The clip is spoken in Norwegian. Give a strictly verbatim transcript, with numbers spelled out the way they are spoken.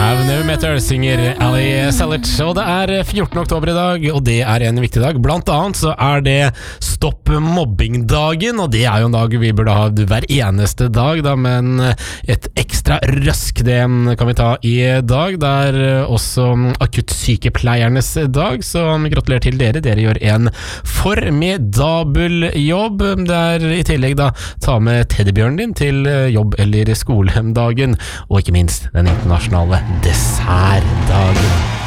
Av Never Meter synger Ali Sellert. Og det er fjortende oktober i dag, og det er en viktig dag. Blant annet så er det Stopp mobbing-dagen, og det er jo en dag vi burde ha hver eneste dag, da, men et ekstra røsk, det kan vi ta i dag. Det er også akuttsykepleiernes dag, så gratulerer til dere. Dere gjør en formidabel jobb. Det er i tillegg da, ta med teddybjørnen din til jobb eller skoledagen, og ikke minst den internasjonale dessertdagen.